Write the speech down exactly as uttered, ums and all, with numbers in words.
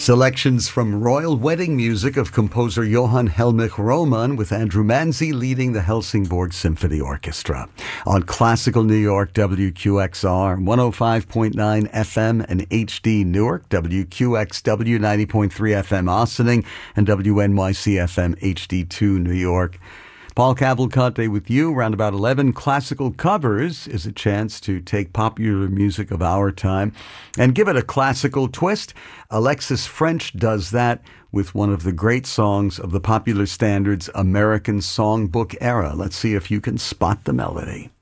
Selections from royal wedding music of composer Johann Helmich Roman, with Andrew Manzi leading the Helsingborg Symphony Orchestra. On Classical New York, W Q X R, one oh five point nine F M and H D Newark, W Q X W ninety point three F M Ossining, and W N Y C F M H D two New York. Paul Cavalcante with you. Around about eleven, Classical Covers is a chance to take popular music of our time and give it a classical twist. Alexis French does that with one of the great songs of the Popular Standards American Songbook era. Let's see if you can spot the melody.